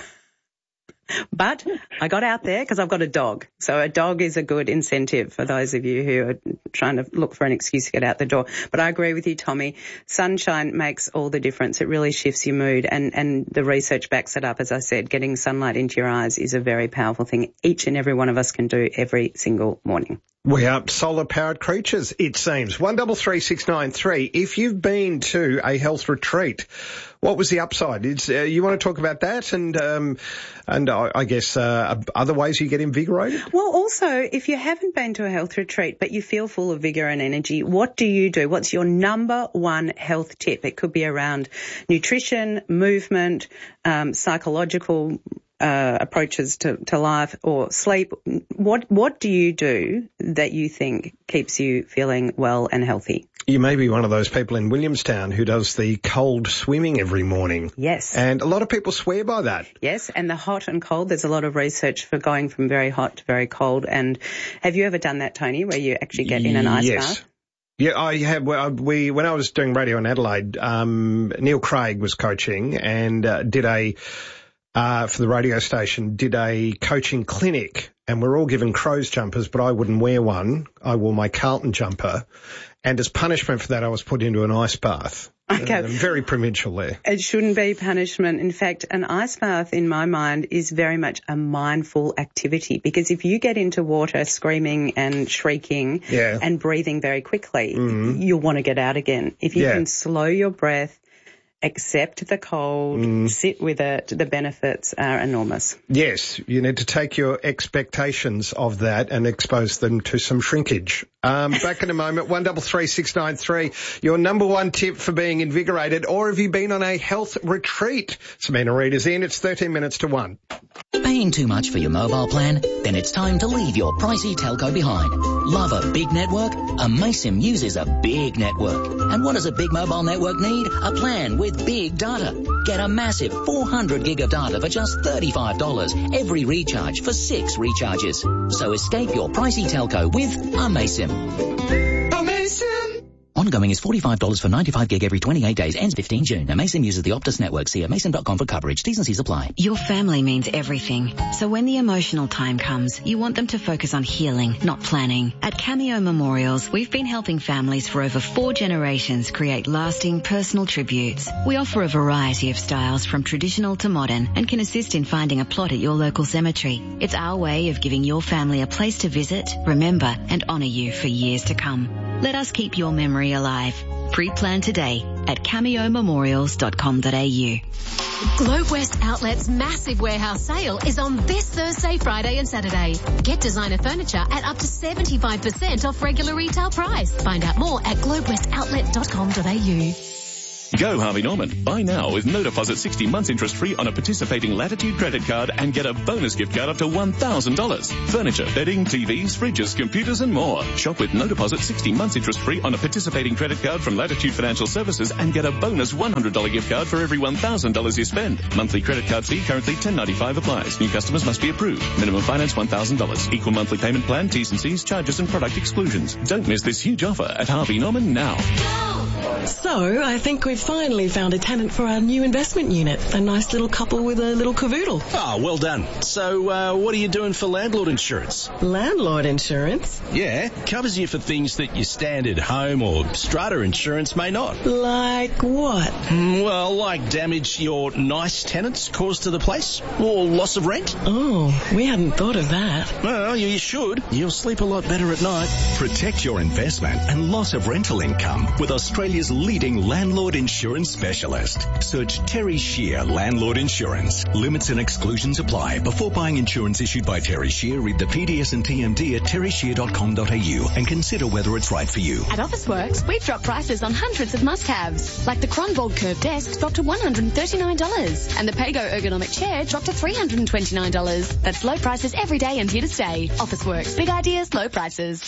But I got out there because I've got a dog. So a dog is a good incentive for those of you who are trying to look for an excuse to get out the door. But I agree with you, Tommy. Sunshine makes all the difference. It really shifts your mood. And the research backs it up. As I said, getting sunlight into your eyes is a very powerful thing each and every one of us can do every single morning. We are solar-powered creatures, it seems. 133693. If you've been to a health retreat, what was the upside? You want to talk about that and I guess other ways you get invigorated? Well, also, if you haven't been to a health retreat but you feel full of vigour and energy, what do you do? What's your number one health tip? It could be around nutrition, movement, psychological approaches to life or sleep. What do you do that you think keeps you feeling well and healthy? You may be one of those people in Williamstown who does the cold swimming every morning. Yes. And a lot of people swear by that. Yes, and the hot and cold, there's a lot of research for going from very hot to very cold. And have you ever done that, Tony, where you actually get in an ice bath? Yeah, I have. When I was doing radio in Adelaide, Neil Craig was coaching and for the radio station, did a coaching clinic, and we're all given Crows jumpers, but I wouldn't wear one. I wore my Carlton jumper, and as punishment for that, I was put into an ice bath. Okay. Very provincial there. It shouldn't be punishment. In fact, an ice bath, in my mind, is very much a mindful activity, because if you get into water screaming and shrieking and breathing very quickly, you'll want to get out again. If you can slow your breath, accept the cold, sit with it, the benefits are enormous. Yes, you need to take your expectations of that and expose them to some shrinkage. Back in a moment, 133693, your number one tip for being invigorated, or have you been on a health retreat? Sabina Reid is in, it's 13 minutes to 1. Paying too much for your mobile plan? Then it's time to leave your pricey telco behind. Love a big network? Amaysim uses a big network. And what does a big mobile network need? A plan with big data. Get a massive 400 gig of data for just $35 every recharge for 6 recharges. So escape your pricey telco with Amaysim. Amaysim! Ongoing is $45 for 95 gig every 28 days. Ends 15 June. Amaysim uses the Optus network. See amaysim.com for coverage. T's and C's apply. Your family means everything. So when the emotional time comes, you want them to focus on healing, not planning. At Cameo Memorials, we've been helping families for over 4 generations create lasting personal tributes. We offer a variety of styles from traditional to modern and can assist in finding a plot at your local cemetery. It's our way of giving your family a place to visit, remember and honour you for years to come. Let us keep your memory alive. Pre-plan today at cameomemorials.com.au. Globe West Outlet's massive warehouse sale is on this Thursday, Friday and Saturday. Get designer furniture at up to 75% off regular retail price. Find out more at globewestoutlet.com.au. Go Harvey Norman. Buy now with no deposit 60 months interest free on a participating Latitude credit card and get a bonus gift card up to $1,000. Furniture, bedding, TVs, fridges, computers and more. Shop with no deposit 60 months interest free on a participating credit card from Latitude Financial Services and get a bonus $100 gift card for every $1,000 you spend. Monthly credit card fee currently $10.95 applies. New customers must be approved. Minimum finance $1,000. Equal monthly payment plan, T's and C's, charges and product exclusions. Don't miss this huge offer at Harvey Norman now. So, I think we've finally found a tenant for our new investment unit. A nice little couple with a little cavoodle. Ah, well done. So, what are you doing for landlord insurance? Landlord insurance? Yeah, covers you for things that your standard home or strata insurance may not. Like what? Well, like damage your nice tenants cause to the place, or loss of rent. Oh, we hadn't thought of that. Well, you should. You'll sleep a lot better at night. Protect your investment and loss of rental income with Australia's leading landlord insurance specialist. Search Terry Shear Landlord Insurance. Limits and exclusions apply. Before buying insurance issued by Terry Shear, read the PDS and TMD at terryshear.com.au and consider whether it's right for you. At Officeworks, we've dropped prices on hundreds of must-haves, like the Kronborg curved desk dropped to $139, and the Pago ergonomic chair dropped to $329. That's low prices every day and here to stay. Officeworks, big ideas, low prices.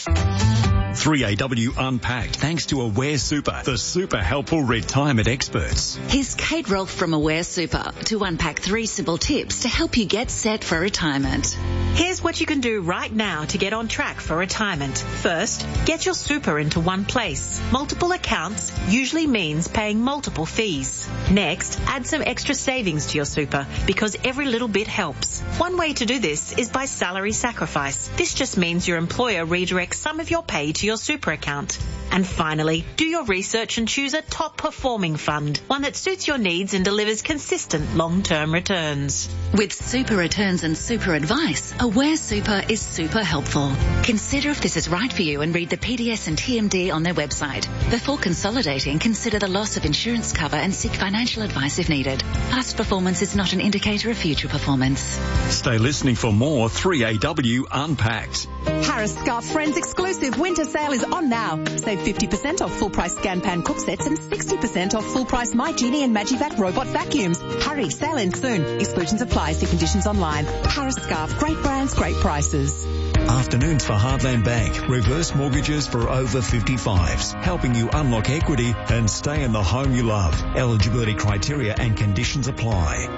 3AW Unpacked, thanks to Aware Super, the super helpful retirement experts. Here's Kate Rolfe from Aware Super to unpack 3 simple tips to help you get set for retirement. Here's what you can do right now to get on track for retirement. First, get your super into one place. Multiple accounts usually means paying multiple fees. Next, add some extra savings to your super because every little bit helps. One way to do this is by salary sacrifice. This just means your employer redirects some of your pay to your super account. And finally, do your research and choose a top performing fund, one that suits your needs and delivers consistent long-term returns. With super returns and super advice, Aware Super is super helpful. Consider if this is right for you and read the PDS and TMD on their website. Before consolidating, consider the loss of insurance cover and seek financial advice if needed. Past performance is not an indicator of future performance. Stay listening for more 3AW Unpacked. Harris Scarf Friends exclusive winter sale is on now. Save 50% off full price Scan Pan cook sets and 60% off full price My Genie and Magivac robot vacuums. Hurry, sale ends soon. Exclusions apply. See conditions online. Harris Scarf, great brands, great prices. Afternoons for Heartland Bank. Reverse mortgages for over 55s. Helping you unlock equity and stay in the home you love. Eligibility criteria and conditions apply.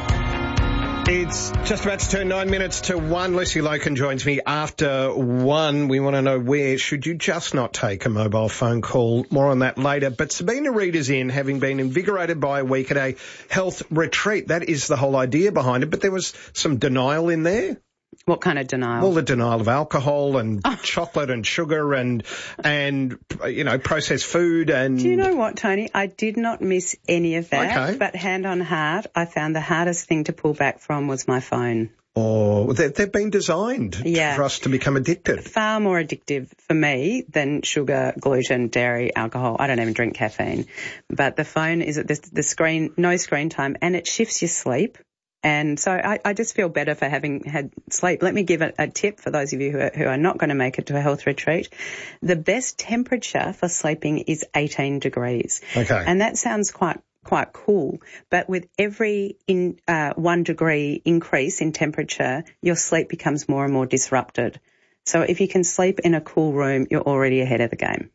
It's just about to turn 9 minutes to 1. Lucy Loken joins me after 1. We want to know where should you just not take a mobile phone call. More on that later. But Sabina Reid is in, having been invigorated by a week at a health retreat. That is the whole idea behind it. But there was some denial in there. What kind of denial? Well, the denial of alcohol and chocolate and sugar and you know, processed food and... Do you know what, Tony? I did not miss any of that. Okay. But hand on heart, I found the hardest thing to pull back from was my phone. Oh, they've been designed for us to become addicted. Far more addictive for me than sugar, gluten, dairy, alcohol. I don't even drink caffeine. But the phone is the screen, no screen time, and it shifts your sleep. And so I just feel better for having had sleep. Let me give a tip for those of you who are not going to make it to a health retreat. The best temperature for sleeping is 18 degrees. Okay. And that sounds quite quite cool, but with every 1 degree increase in temperature, your sleep becomes more and more disrupted. So if you can sleep in a cool room, you're already ahead of the game.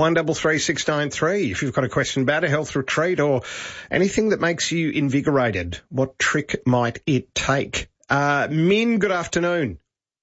133693. If you've got a question about a health retreat or anything that makes you invigorated, what trick might it take? Min, good afternoon.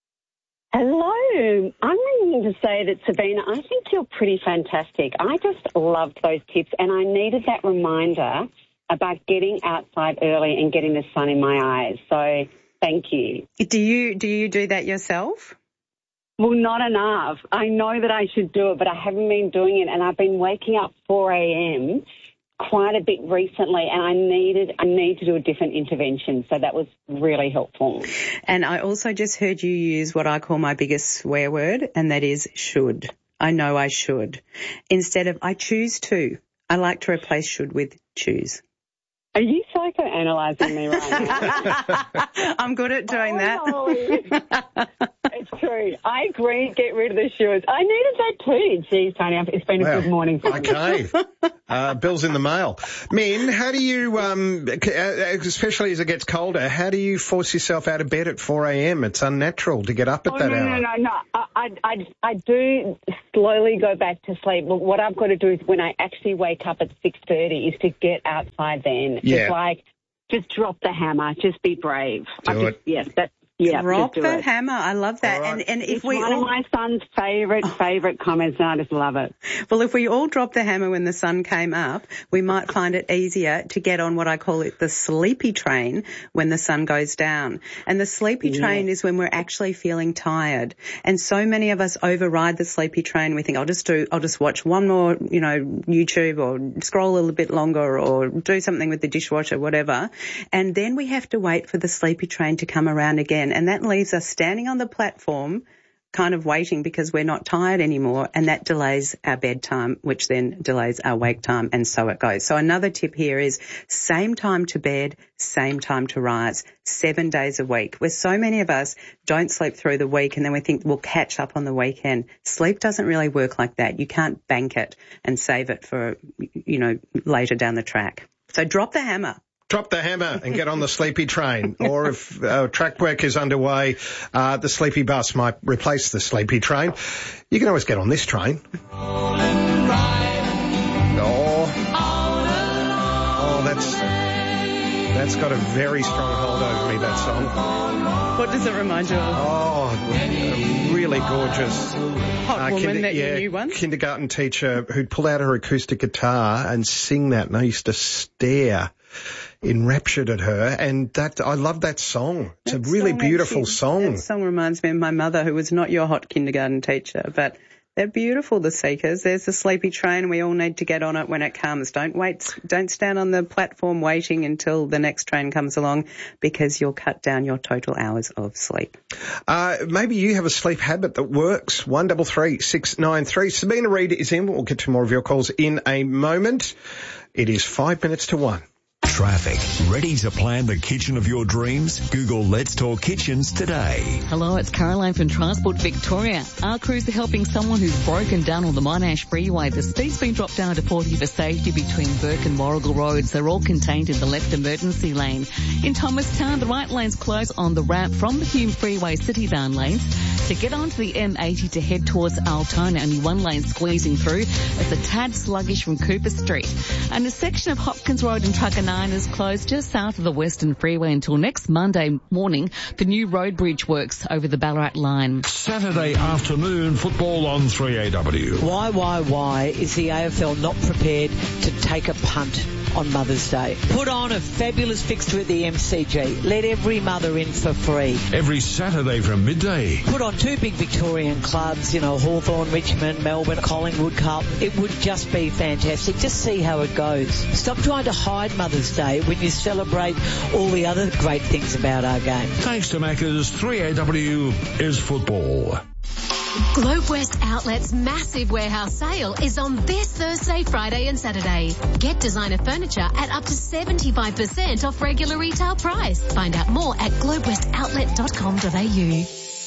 Hello. I'm ringing to say that, Sabina, I think you're pretty fantastic. I just loved those tips, and I needed that reminder about getting outside early and getting the sun in my eyes. So thank you. Do you do that yourself? Well, not enough. I know that I should do it, but I haven't been doing it, and I've been waking up 4 a.m. quite a bit recently, and I need to do a different intervention, so that was really helpful. And I also just heard you use what I call my biggest swear word, and that is should. I know I should. Instead of I choose to, I like to replace should with choose. Are you psychoanalyzing me right now? I'm good at doing that. It's true. I agree. Get rid of the shoes. I needed that too. Geez, Tony, it's been a good morning for me. Okay. Bill's in the mail. Min, how do you, especially as it gets colder, how do you force yourself out of bed at 4 a.m.? It's unnatural to get up at that hour. No. I do slowly go back to sleep. But what I've got to do is when I actually wake up at 6:30 is to get outside then. Yeah. Just drop the hammer. Just be brave. Do it. Drop the hammer. I love that. Right. And if it's one of my son's favourite comments, and I just love it. Well, if we all drop the hammer when the sun came up, we might find it easier to get on what I call it the sleepy train when the sun goes down. And the sleepy train is when we're actually feeling tired. And so many of us override the sleepy train. We think I'll just watch one more, YouTube or scroll a little bit longer or do something with the dishwasher, whatever. And then we have to wait for the sleepy train to come around again. And that leaves us standing on the platform kind of waiting because we're not tired anymore, and that delays our bedtime, which then delays our wake time, and so it goes. So another tip here is same time to bed, same time to rise, 7 days a week, where so many of us don't sleep through the week and then we think we'll catch up on the weekend. Sleep doesn't really work like that. You can't bank it and save it for, later down the track. So drop the hammer. Drop the hammer and get on the sleepy train. Or if track work is underway, the sleepy bus might replace the sleepy train. You can always get on this train. Oh, that's got a very strong hold over me, that song. What does it remind you of? Oh, a really gorgeous Hot Woman, that you knew once? Kindergarten teacher who'd pull out her acoustic guitar and sing that, and I used to stare enraptured at her, and I love that song. It's a really beautiful song. That song reminds me of my mother, who was not your hot kindergarten teacher, but they're beautiful, the Seekers. There's the sleepy train. We all need to get on it when it comes. Don't stand on the platform waiting until the next train comes along, because you'll cut down your total hours of sleep. Maybe you have a sleep habit that works. 133693. Sabina Reid is in. We'll get to more of your calls in a moment. It is 5 minutes to 1. Traffic. Ready to plan the kitchen of your dreams? Google Let's Talk Kitchens today. Hello, it's Caroline from Transport Victoria. Our crews are helping someone who's broken down on the Monash Freeway. The speed's been dropped down to 40 for safety between Burke and Warrigal Roads. They're all contained in the left emergency lane. In Thomastown, the right lane's closed on the ramp from the Hume Freeway Citybound lanes. To get onto the M80 to head towards Altona, only one lane squeezing through. It's a tad sluggish from Cooper Street. And a section of Hopkins Road in Truganine is closed just south of the Western Freeway until next Monday morning for new road bridge works over the Ballarat line. Saturday afternoon football on 3AW. Why is the AFL not prepared to take a punt on Mother's Day? Put on a fabulous fixture at the MCG. Let every mother in for free. Every Saturday from midday. Put on two big Victorian clubs, Hawthorn, Richmond, Melbourne, Collingwood, Carlton. It would just be fantastic. Just see how it goes. Stop trying to hide Mother's Day when you celebrate all the other great things about our game. Thanks to Macca's, 3AW is football. Globe West Outlet's massive warehouse sale is on this Thursday, Friday and Saturday. Get designer furniture at up to 75% off regular retail price. Find out more at globewestoutlet.com.au.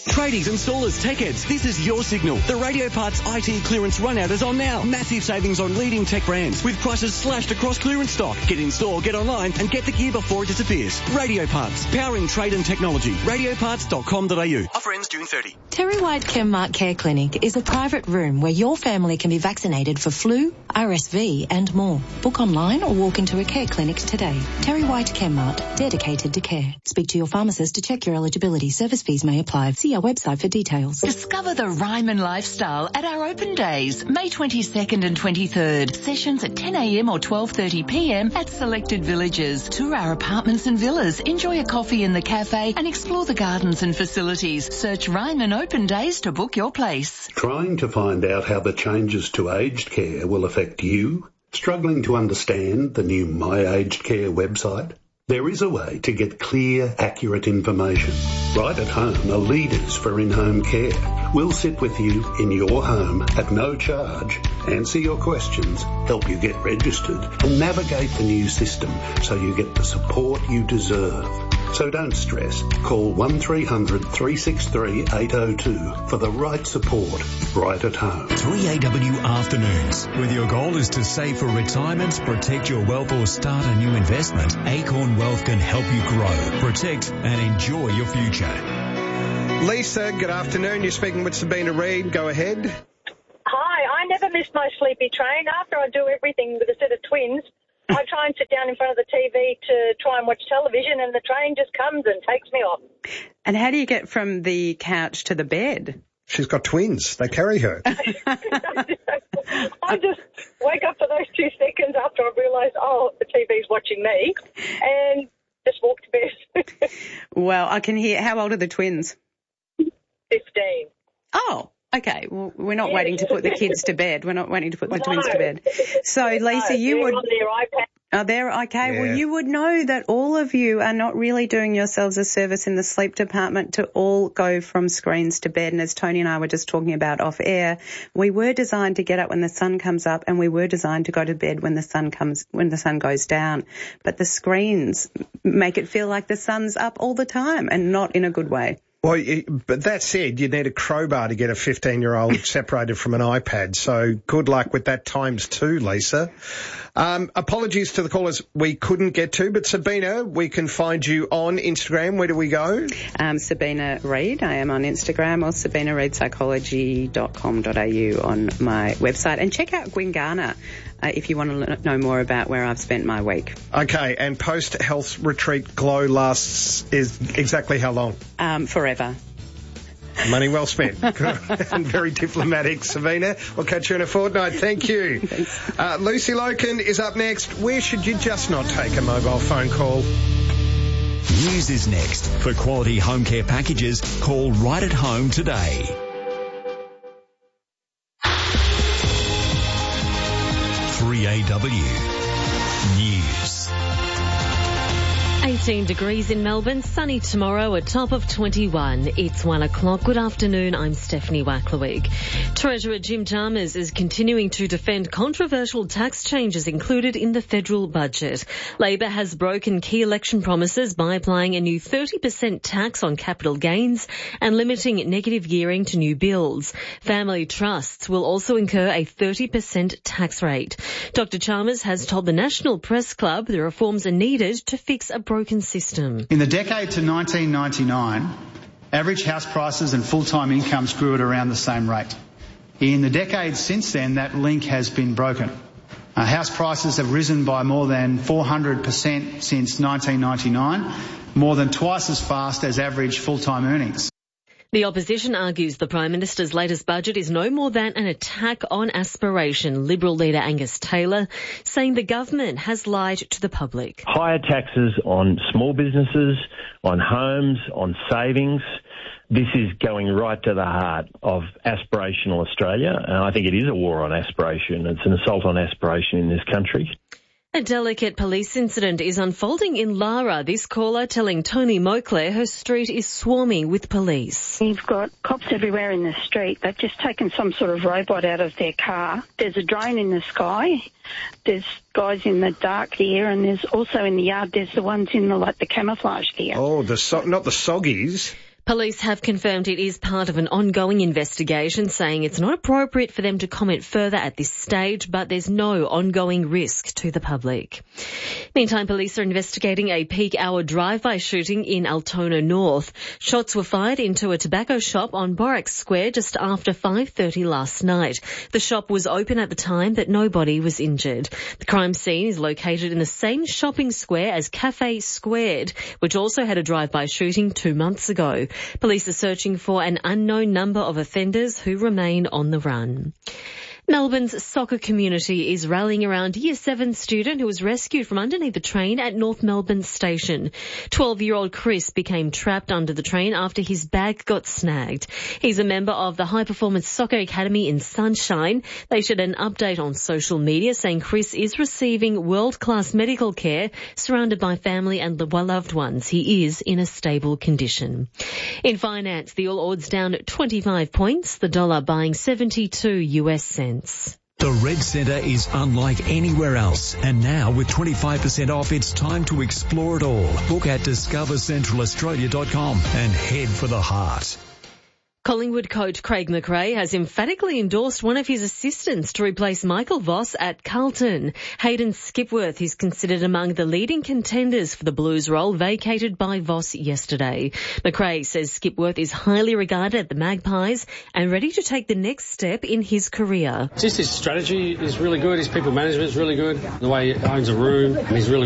Tradies, installers, techheads, this is your signal. The Radio Parts IT clearance run-out is on now. Massive savings on leading tech brands with prices slashed across clearance stock. Get in store, get online and get the gear before it disappears. Radio Parts, powering trade and technology. Radioparts.com.au. Offer ends June 30. Terry White Chemmart Care Clinic is a private room where your family can be vaccinated for flu, RSV and more. Book online or walk into a care clinic today. Terry White Chemmart, dedicated to care. Speak to your pharmacist to check your eligibility. Service fees may apply. See our website for details. Discover the Ryman lifestyle at our open days, May 22nd and 23rd. Sessions at 10 a.m. or 12:30 p.m. at selected villages. Tour our apartments and villas, enjoy a coffee in the cafe and explore the gardens and facilities. Search Ryman Open Days to book your place. Trying to find out how the changes to aged care will affect you? Struggling to understand the new My Aged Care website? There is a way to get clear, accurate information. Right at Home are leaders for in-home care. We'll sit with you in your home at no charge, answer your questions, help you get registered and navigate the new system so you get the support you deserve. So don't stress. Call 1300 363 802 for the right support right at home. 3AW Afternoons. Whether your goal is to save for retirement, protect your wealth or start a new investment, Acorn Wealth can help you grow, protect and enjoy your future. Lisa, good afternoon. You're speaking with Sabina Reid. Go ahead. Hi, I never miss my sleepy train. After I do everything with a set of twins, I try and sit down in front of the TV to try and watch television, and the train just comes and takes me off. And how do you get from the couch to the bed? She's got twins. They carry her. I just wake up for those 2 seconds after I realise, the TV's watching me, and just walk to bed. Well, I can hear. How old are the twins? 15. Oh. Okay, well, we're not waiting to put the kids to bed. We're not waiting to put the twins to bed. So, Lisa, you would... on their iPad. Oh, they're okay. Yeah. Well, you would know that all of you are not really doing yourselves a service in the sleep department to all go from screens to bed. And as Tony and I were just talking about off air, we were designed to get up when the sun comes up, and we were designed to go to bed when the sun goes down. But the screens make it feel like the sun's up all the time, and not in a good way. Well, but that said, you need a crowbar to get a 15-year-old separated from an iPad. So good luck with that times 2, Lisa. Apologies to the callers we couldn't get to, but Sabina, we can find you on Instagram. Where do we go? Sabina Reid. I am on Instagram, or sabinareidpsychology.com.au on my website. And check out Gwingana if you want to know more about where I've spent my week. Okay, and post-health retreat glow lasts is exactly how long? Forever. Money well spent. And very diplomatic, Sabina. We'll catch you in a fortnight. Thank you. Lucy Loken is up next. Where should you just not take a mobile phone call? News is next. For quality home care packages, call Right at Home today. 3AW News. 18 degrees in Melbourne, sunny tomorrow, a top of 21. It's 1 o'clock. Good afternoon, I'm Stephanie Wacklewig. Treasurer Jim Chalmers is continuing to defend controversial tax changes included in the federal budget. Labor has broken key election promises by applying a new 30% tax on capital gains and limiting negative gearing to new builds. Family trusts will also incur a 30% tax rate. Dr. Chalmers has told the National Press Club the reforms are needed to fix a broken system. In the decade to 1999, average house prices and full-time incomes grew at around the same rate. In the decades since then, that link has been broken. House prices have risen by more than 400% since 1999, more than twice as fast as average full-time earnings. The opposition argues the Prime Minister's latest budget is no more than an attack on aspiration. Liberal leader Angus Taylor saying the government has lied to the public. Higher taxes on small businesses, on homes, on savings. This is going right to the heart of aspirational Australia, and I think it is a war on aspiration. It's an assault on aspiration in this country. A delicate police incident is unfolding in Lara. This caller telling Tony Moclair her street is swarming with police. You've got cops everywhere in the street. They've just taken some sort of robot out of their car. There's a drone in the sky. There's guys in the dark gear, and there's also in the yard, there's the ones in the camouflage gear. Oh, not the soggies. Police have confirmed it is part of an ongoing investigation, saying it's not appropriate for them to comment further at this stage, but there's no ongoing risk to the public. Meantime, police are investigating a peak hour drive-by shooting in Altona North. Shots were fired into a tobacco shop on Borax Square just after 5:30 last night. The shop was open at the time, but nobody was injured. The crime scene is located in the same shopping square as Cafe Squared, which also had a drive-by shooting 2 months ago. Police are searching for an unknown number of offenders who remain on the run. Melbourne's soccer community is rallying around Year 7 student who was rescued from underneath the train at North Melbourne Station. 12-year-old Chris became trapped under the train after his bag got snagged. He's a member of the High Performance Soccer Academy in Sunshine. They shared an update on social media saying Chris is receiving world-class medical care, surrounded by family and loved ones. He is in a stable condition. In finance, the All Ords down 25 points, the dollar buying 72 US cents. The Red Centre is unlike anywhere else, and now with 25% off, it's time to explore it all. Book at discovercentralaustralia.com and head for the heart. Collingwood coach Craig McRae has emphatically endorsed one of his assistants to replace Michael Voss at Carlton. Hayden Skipworth is considered among the leading contenders for the Blues role vacated by Voss yesterday. McRae says Skipworth is highly regarded at the Magpies and ready to take the next step in his career. Just his strategy is really good. His people management is really good. The way he owns a room, he's really